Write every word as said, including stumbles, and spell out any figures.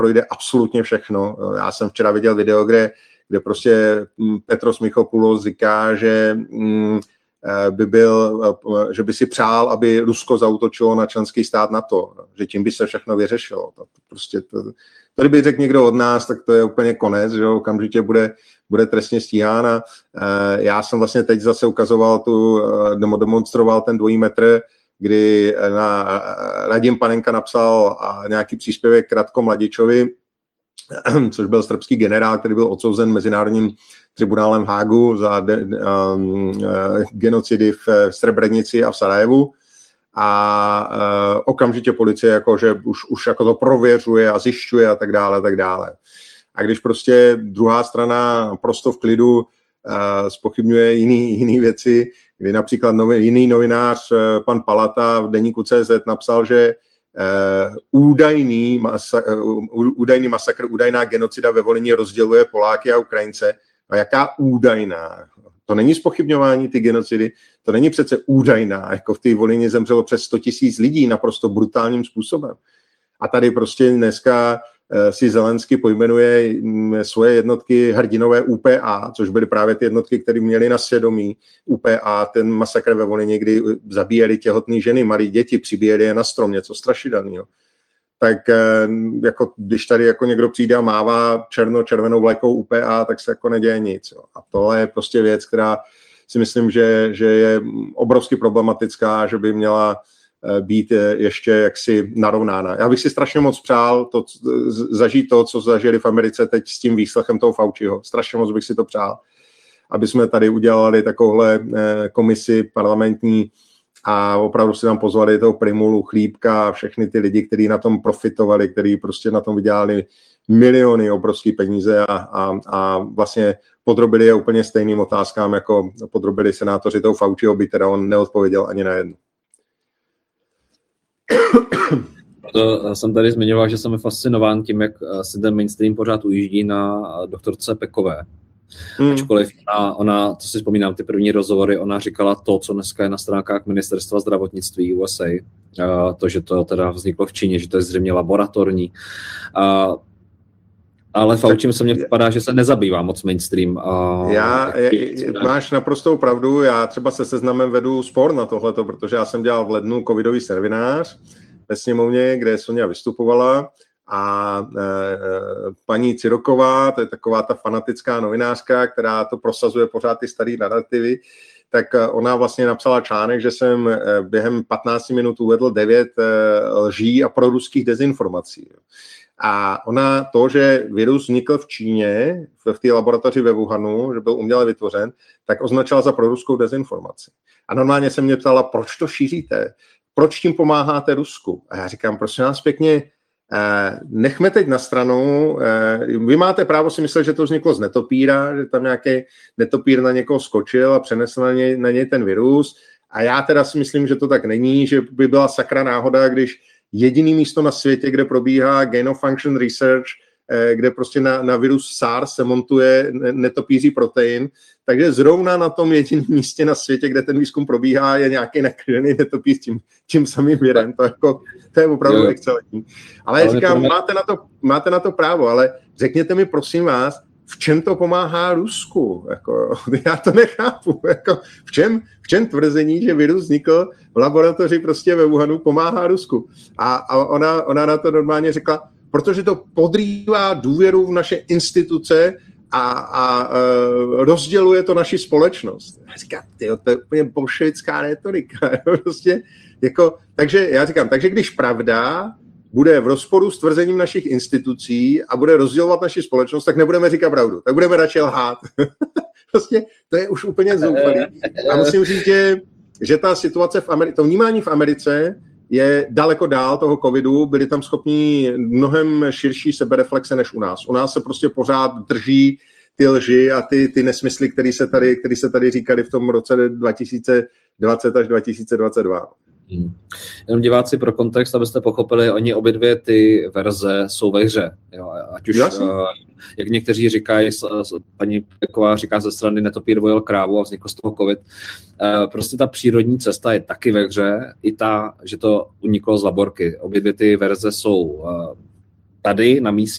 projde absolutně všechno. Já jsem včera viděl video, kde, kde prostě Petros Michopoulos říká, že mm, by byl, že by si přál, aby Rusko zaútočilo na členský stát NATO, že tím by se všechno vyřešilo. To prostě to, to kdyby řekl někdo od nás, tak to je úplně konec, že okamžitě bude, bude trestně stíhán. A já jsem vlastně teď zase ukazoval tu, demonstroval ten dvojí metr, kdy na Radim Panenka napsal nějaký příspěvek Ratko Mladičovi, což byl srbský generál, který byl odsouzen Mezinárodním tribunálem v Hágu za de, um, uh, genocidy v Srebrenici a v Sarajevu. A uh, okamžitě policie jako, že už, už jako to prověřuje a zjišťuje a tak dále, a tak dále. A když prostě druhá strana prosto v klidu uh, zpochybňuje jiný, jiný věci, kdy například novi, jiný novinář, uh, pan Palata v deníku C Z napsal, že uh, údajný, masa, uh, údajný masakr, údajná genocida ve Volyni rozděluje Poláky a Ukrajince. A jaká údajná? To není zpochybňování ty genocidy, to není přece údajná, jako v té Volyni zemřelo přes sto tisíc lidí naprosto brutálním způsobem. A tady prostě dneska si Zelensky pojmenuje svoje jednotky hrdinové U P A, což byly právě ty jednotky, které měly na svědomí U P A, ten masakr ve Volyni, kdy zabíjeli těhotné ženy, malé děti, přibíjeli je na strom, něco strašidelného. Tak jako, když tady jako někdo přijde a mává černo-červenou vlajkou U P A, tak se jako neděje nic. Jo. A tohle je prostě věc, která si myslím, že, že je obrovsky problematická, že by měla být ještě jaksi narovnána. Já bych si strašně moc přál to, zažít to, co zažili v Americe teď s tím výslechem toho Fauciho. Strašně moc bych si to přál, aby jsme tady udělali takovouhle komisi parlamentní a opravdu si tam pozvali toho Primulu, Chlípka a všechny ty lidi, kteří na tom profitovali, kteří prostě na tom vydělali miliony obrovský peníze a, a, a vlastně podrobili je úplně stejným otázkám, jako podrobili senátoři toho Fauciho, by teda on neodpověděl ani na jednu. To jsem tady zmiňoval, že jsem fascinován tím, jak se ten mainstream pořád ujíždí na doktorce Pekové. Hmm. Ačkoliv ona, ona, to si vzpomínám, ty první rozhovory, ona říkala to, co dneska je na stránkách Ministerstva zdravotnictví U S A, uh, to, že to teda vzniklo v Číně, že to je zřejmě laboratorní. Uh, ale Fauci se mně vypadá, že se nezabývá moc mainstream. Uh, já, je, máš naprostou pravdu, já třeba se Seznamem vedu spor na tohleto, protože já jsem dělal v lednu covidový seminář ve sněmovně, kde Sonja vystupovala. A e, paní Ciroková, to je taková ta fanatická novinářka, která to prosazuje pořád ty staré narrativy, tak ona vlastně napsala článek, že jsem během patnácti minut uvedl devět lží a proruských dezinformací. A ona to, že virus vznikl v Číně, v té laboratoři ve Wuhanu, že byl uměle vytvořen, tak označila za proruskou dezinformaci. A normálně se mě ptala, proč to šíříte? Proč tím pomáháte Rusku? A já říkám, prosím vás pěkně, nechme teď na stranu, vy máte právo si myslet, že to vzniklo z netopíra, že tam nějaký netopír na někoho skočil a přenesl na něj, na něj ten virus a já teda si myslím, že to tak není, že by byla sakra náhoda, když jediný místo na světě, kde probíhá gain of function research, kde prostě na, na virus SARS se montuje netopíří protein, takže zrovna na tom jediném místě na světě, kde ten výzkum probíhá, je nějaký nakryžený netopíř tím, tím samým virem. To, jako, to je opravdu jo. excelentní. Ale, ale říkám, to... máte, na to, máte na to právo, ale řekněte mi, prosím vás, v čem to pomáhá Rusku? Jako, já to nechápu. Jako, v, čem, v čem tvrzení, že virus vznikl v laboratoři prostě ve Wuhanu, pomáhá Rusku? A, a ona, ona na to normálně řekla, protože to podrývá důvěru v naše instituce a, a uh, rozděluje to naši společnost. Já říkám, tyjo, to je úplně bolševická retorika. prostě, jako, takže já říkám, takže když pravda bude v rozporu s tvrzením našich institucí a bude rozdělovat naši společnost, tak nebudeme říkat pravdu, tak budeme radši lhát. prostě to je už úplně zoufalý. A musím říct, že, že ta situace v Americe, to vnímání v Americe je daleko dál toho covidu, byli tam schopní mnohem širší sebereflexe než u nás. U nás se prostě pořád drží ty lži a ty, ty nesmysly, které se tady, které se tady říkali v tom roce dva tisíce dvacet až dva tisíce dvacet dva. Hmm. Jenom diváci pro kontext, abyste pochopili, oni obě dvě ty verze jsou ve hře. Jo, ať už, uh, jak někteří říkají, paní Peková říká ze strany netopír vojel krávu a vznikl z toho covid. Uh, prostě ta přírodní cesta je taky ve hře, i ta, že to uniklo z laborky. Obě dvě ty verze jsou uh, tady na místě.